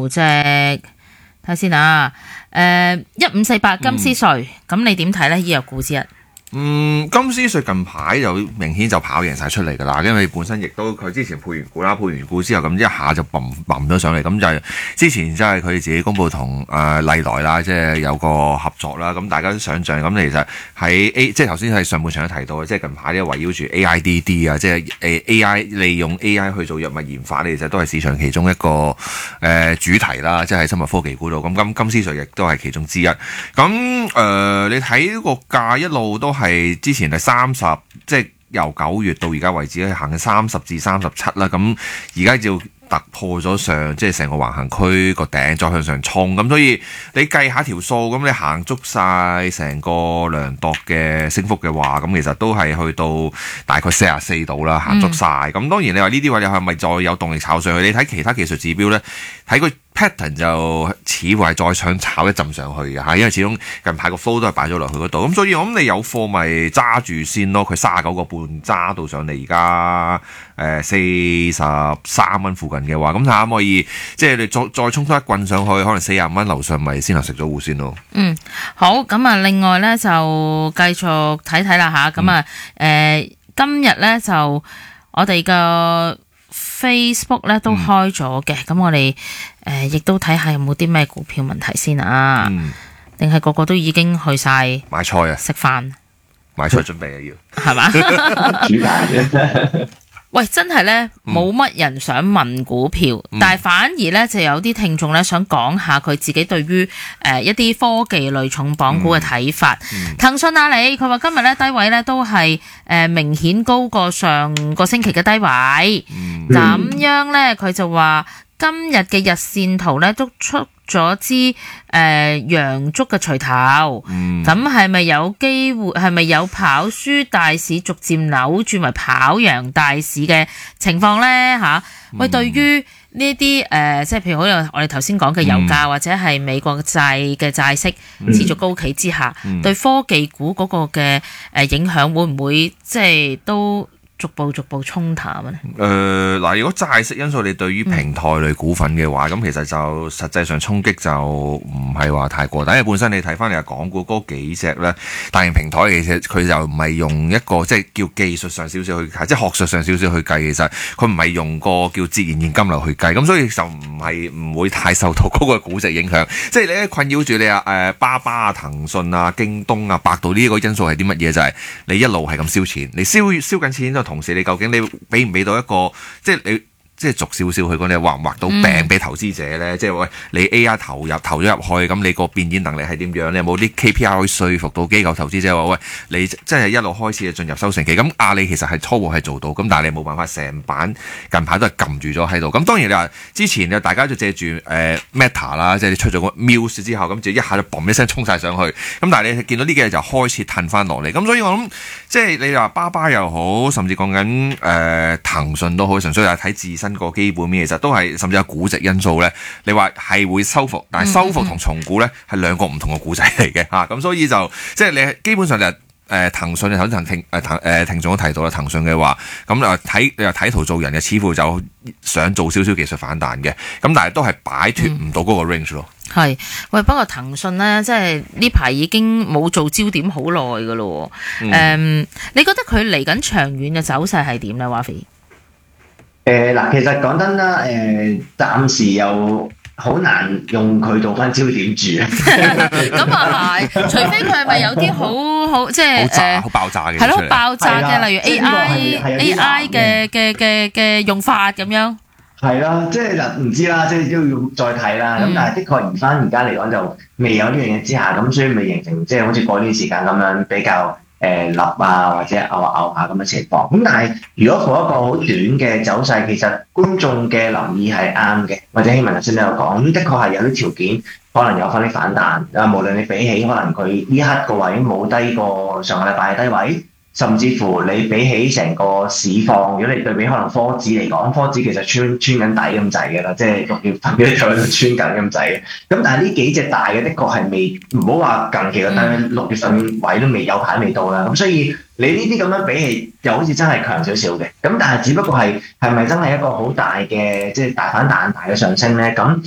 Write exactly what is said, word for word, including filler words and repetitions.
隻睇下先啊，誒一五四八金絲穗，咁、嗯、你點睇咧？醫藥股之一。 嗯，金絲穗近排就明顯就跑贏晒出嚟㗎啦，因為本身亦都佢之前配完股啦，配完股之後咁一下就冧冧咗上嚟，咁就係之前即係佢哋自己公佈同誒麗來啦，即係有個合作啦，咁大家都想象咁其實喺 A 即係頭先喺上半場都提到嘅，即係近排呢圍繞住 A I D D 啊，即係誒 A I 利用 A I 去做藥物研發，其實都係市場其中一個誒、呃、主題啦，即係喺生物科技股度，咁金金絲穗亦都係其中之一。咁誒、呃，你睇個價一路都係之前係三十，即係由九月到而家為止咧，行緊三十至三十七啦。咁而家就突破咗上，即係成個橫行區個頂，再向上衝。咁所以你計下條數，咁你行足晒成個量度嘅升幅嘅話，咁其實都係去到大概四十四度啦，行足晒。咁、嗯、當然你話呢啲位你係咪再有動力炒上去？你睇其他技術指標咧，睇個 pattern 就似乎係再想炒一陣上去嘅嚇，因為始終近排個 flow 都係擺咗落去嗰度，咁所以我諗你有貨咪揸住先咯。佢三十九個半揸到上嚟，而家誒四十三蚊附近嘅話，咁睇下可唔可以即係你再再衝多一棍上去，可能四十蚊樓上咪先頭食咗糊先咯。嗯， 好，咁啊，另外咧就繼續睇睇啦吓，咁啊誒今日咧就我哋嘅 Facebook 咧都開咗嘅，咁、嗯、我哋誒亦都睇下有冇啲咩股票問題先啊？定、嗯、係個個都已經去晒買菜啊？ 食飯買菜準備啊要係嘛？煮飯喂，真係咧冇乜人想問股票，嗯、但係反而咧就有啲聽眾咧想講下佢自己對於誒、呃、一啲科技類重磅股嘅睇法。嗯嗯、騰訊啊你，佢話今日咧低位咧都係誒、呃、明顯高過上個星期嘅低位，咁、嗯、樣咧佢就話今日嘅日線圖咧都出咗支誒陽燭嘅錘頭，咁係咪有機會？係咪有跑輸大市，逐漸扭轉為跑贏大市嘅情況咧？嚇、啊！喂、嗯，對於呢啲誒，即係譬如好似我哋頭先講嘅油價、嗯、或者係美國債嘅債息持續高企之下，嗯、對科技股嗰個嘅誒影響會唔會即係都逐步逐步沖淡啊？誒嗱、呃，如果債息因素你對於平台類股份嘅話，咁、嗯、其實就實際上衝擊就唔係話太過大，因為本身你睇翻你話港股嗰幾隻咧，大型平台其實佢就唔係用一個即係叫技術上少少去計，即係學術上少少去計，其實佢唔係用個叫自然現金流去計，咁所以就唔係唔會太受到嗰個估值影響。即係你困擾住你啊誒巴巴啊、騰訊啊、京東啊、百度呢個因素係啲乜嘢？就係、是、你一路係咁燒錢，你燒燒緊錢就。同時，你究竟你俾唔俾到一個，即係你即係逐少少去講，你畫唔畫到餅俾投資者咧？嗯、即係喂，你 A I 投入投咗入去，咁你個變現能力係點樣？你有冇啲 K P I 可以說服到機構投資者話喂，你即係一路開始進入收成期？咁阿里其實係初步係做到，咁但係你冇辦法成版近排都係撳住咗喺度。咁當然你話之前大家就借住誒、呃、Meta 啦，即係你出咗個 Muse 之後，咁就一下就嘣一聲衝晒上去。咁但係你見到呢幾日就開始褪翻落嚟。咁所以我諗即係你話巴巴又好，甚至講緊誒騰訊都好，純粹係睇自身個基本面，其實都係甚至有估值因素咧。你話係會收復，但係收復同重估咧係兩個唔同嘅估值嚟嘅嚇。咁、啊、所以就即係你基本上就誒、呃、騰訊頭先聽誒騰誒聽眾都提到啦，騰訊嘅話咁啊睇你話睇圖做人嘅，似乎就想做少少技術反彈嘅。咁但係都係擺脫唔到嗰個 range 咯。 係喂，不過騰訊咧，即係呢排已經冇做焦點好耐噶咯。誒、嗯，um, 你覺得佢嚟緊長遠嘅走勢係點咧？華肥？ 誒嗱，其實講真啦，誒、呃、暫時又好難用佢做翻焦點住。 咁啊係，除非佢係咪有啲好好即係誒好爆炸嘅， 係咯爆炸嘅，例如 A I A I 嘅嘅嘅嘅用法咁樣。 係啦，即係嗱唔知啦，即係都要再睇啦。咁、嗯、但係的確而翻而家嚟講就未有呢樣嘢之下，咁所以未形成即係好似過呢段時間咁樣比較誒立啊或者拗下拗下咁嘅情況。咁但係如果做一個好短嘅走勢，其實觀眾嘅留意係啱嘅，或者希文頭先都有講，咁的確係有啲條件可能有翻啲反彈。啊，無論你比起可能佢呢刻個位冇低過上個禮拜嘅低位。甚至乎你比起成個市況，如果你對比可能科指嚟講，科指其實穿穿緊底咁滯嘅啦，即係六月份嘅時候都穿緊咁滯嘅。咁但係呢幾隻大嘅的確係未，唔好話近期嘅低，六月份位都未有排未到啦。咁所以你呢啲咁樣比起，又好似真係強少少嘅。咁但係只不過係係咪真係一個好大嘅即係大反彈、大嘅上升咧？咁